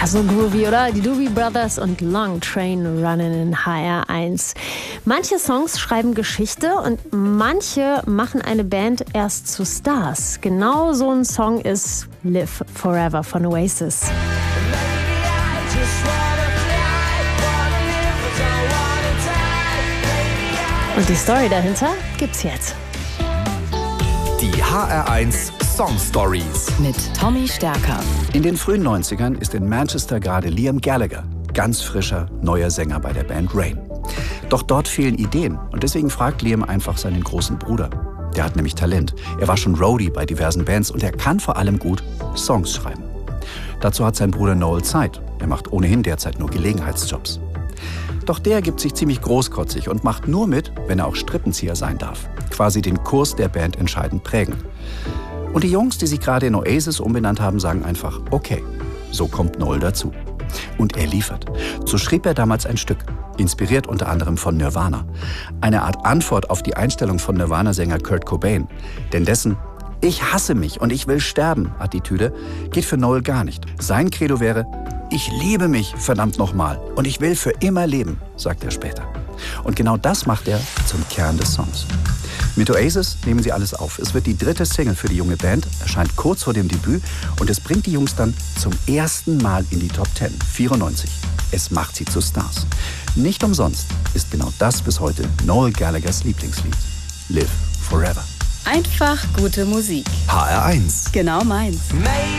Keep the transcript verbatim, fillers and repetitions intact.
Ja, so groovy, oder? Die Doobie Brothers und Long Train Running in H R eins. Manche Songs schreiben Geschichte und manche machen eine Band erst zu Stars. Genau so ein Song ist Live Forever von Oasis. Und die Story dahinter gibt's jetzt. Die H R eins Song Stories mit Tommy Stärker. In den frühen neunzigern ist in Manchester gerade Liam Gallagher, ganz frischer, neuer Sänger bei der Band Rain. Doch dort fehlen Ideen und deswegen fragt Liam einfach seinen großen Bruder. Der hat nämlich Talent. Er war schon Roadie bei diversen Bands und er kann vor allem gut Songs schreiben. Dazu hat sein Bruder Noel Zeit. Er macht ohnehin derzeit nur Gelegenheitsjobs. Doch der gibt sich ziemlich großkotzig und macht nur mit, wenn er auch Strippenzieher sein darf. Quasi den Kurs der Band entscheidend prägen. Und die Jungs, die sich gerade in Oasis umbenannt haben, sagen einfach, okay, so kommt Noel dazu. Und er liefert. So schrieb er damals ein Stück, inspiriert unter anderem von Nirvana. Eine Art Antwort auf die Einstellung von Nirvana-Sänger Kurt Cobain. Denn dessen "Ich hasse mich und ich will sterben" Attitüde geht für Noel gar nicht. Sein Credo wäre, "Ich liebe mich, verdammt nochmal, und ich will für immer leben", sagt er später. Und genau das macht er zum Kern des Songs. Mit Oasis nehmen sie alles auf. Es wird die dritte Single für die junge Band, erscheint kurz vor dem Debüt und es bringt die Jungs dann zum ersten Mal in die Top Ten, vierundneunzig. Es macht sie zu Stars. Nicht umsonst ist genau das bis heute Noel Gallaghers Lieblingslied. Live Forever. Einfach gute Musik. H R eins. Genau meins.